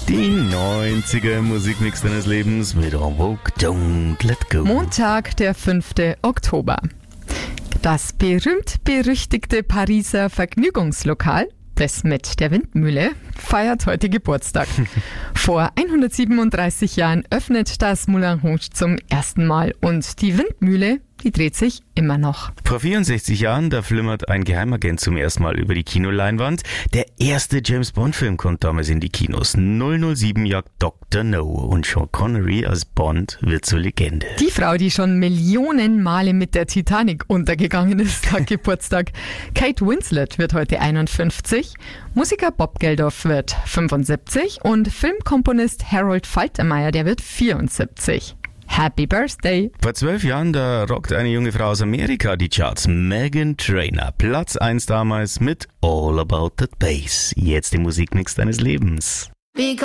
Die 90er Musikmix deines Lebens mit En Vogue, Don't Let Go. Montag, der 5. Oktober. Das berühmt-berüchtigte Pariser Vergnügungslokal, das mit der Windmühle, feiert heute Geburtstag. Vor 137 Jahren öffnet das Moulin Rouge zum ersten Mal und die Windmühle, die dreht sich immer noch. Vor 64 Jahren, da flimmert ein Geheimagent zum ersten Mal über die Kinoleinwand. Der erste James-Bond-Film kommt damals in die Kinos. 007 jagt Dr. No und Sean Connery als Bond wird zur Legende. Die Frau, die schon Millionen Male mit der Titanic untergegangen ist, hat Geburtstag. Kate Winslet wird heute 51, Musiker Bob Geldof wird 75 und Filmkomponist Harold Faltermeyer, der wird 74. Happy Birthday! Vor 12 Jahren, da rockt eine junge Frau aus Amerika die Charts. Meghan Trainor, Platz 1 damals mit All About That Bass. Jetzt im Musikmix deines Lebens.